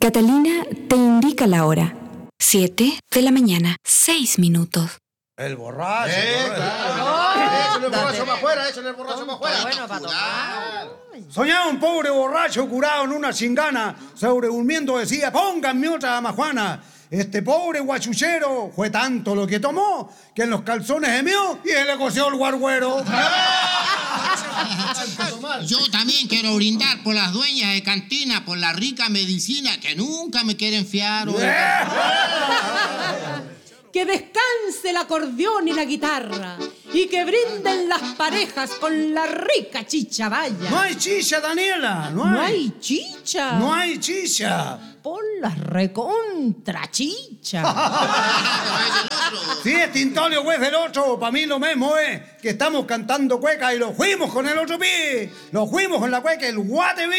Catalina te indica la hora. 7 de la mañana, 6 minutos. El borracho. Échale el borracho para afuera, échale el borracho para afuera. Bueno, para tomar. Soñaba un pobre borracho curado en una chingana, sobredurmiendo decía, pónganme otra majuana. Este pobre guachuchero fue tanto lo que tomó que en los calzones gemió y se le coció el guarguero. Yo también quiero brindar por las dueñas de cantina, por la rica medicina que nunca me quieren fiar. Que descanse el acordeón y la guitarra y que brinden las parejas con la rica chicha, vaya. No hay chicha, Daniela, no ¿No hay. hay chicha? No hay chicha. Pon las recontra chicha. Sí, es Tintolio, güey, del otro. Para mí lo mismo es que estamos cantando cueca y lo fuimos con el otro pie. Lo fuimos con la cueca, el guate.